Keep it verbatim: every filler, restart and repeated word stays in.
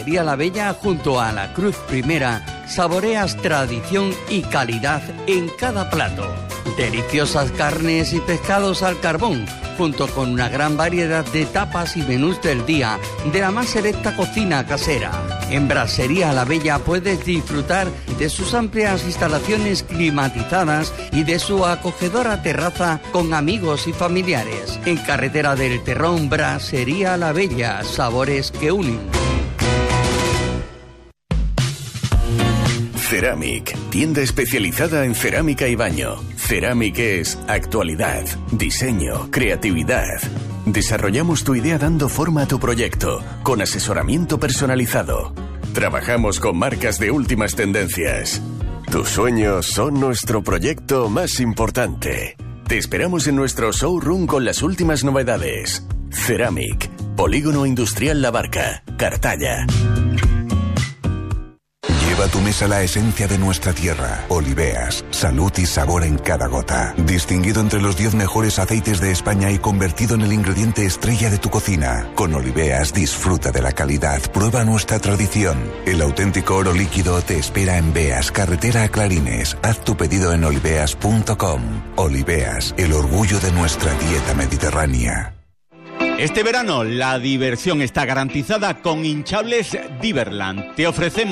Brasería La Bella, junto a la Cruz Primera, saboreas tradición y calidad en cada plato. Deliciosas carnes y pescados al carbón, junto con una gran variedad de tapas y menús del día de la más selecta cocina casera. En Brasería La Bella puedes disfrutar de sus amplias instalaciones climatizadas y de su acogedora terraza con amigos y familiares. En Carretera del Terrón, Brasería La Bella, sabores que unen. Ceramic, tienda especializada en cerámica y baño. Ceramic es actualidad, diseño, creatividad. Desarrollamos tu idea dando forma a tu proyecto, con asesoramiento personalizado. Trabajamos con marcas de últimas tendencias. Tus sueños son nuestro proyecto más importante. Te esperamos en nuestro showroom con las últimas novedades. Ceramic, Polígono Industrial La Barca, Cartaya. Lleva a tu mesa la esencia de nuestra tierra. Oliveas, salud y sabor en cada gota. Distinguido entre los diez mejores aceites de España y convertido en el ingrediente estrella de tu cocina. Con Oliveas disfruta de la calidad, prueba nuestra tradición. El auténtico oro líquido te espera en Beas, carretera a Clarines. Haz tu pedido en oliveas punto com. Oliveas, el orgullo de nuestra dieta mediterránea. Este verano la diversión está garantizada con Hinchables Diverland. Te ofrecemos